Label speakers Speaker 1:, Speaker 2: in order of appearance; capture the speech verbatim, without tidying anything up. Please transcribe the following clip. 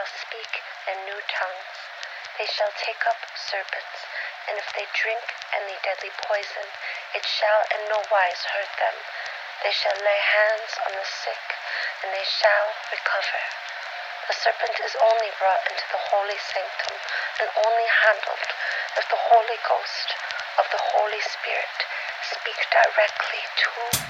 Speaker 1: shall speak in new tongues. They shall take up serpents, and if they drink any deadly poison, it shall in no wise hurt them. They shall lay hands on the sick, and they shall recover. The serpent is only brought into the holy sanctum, and only handled if the Holy Ghost of the Holy Spirit speak directly to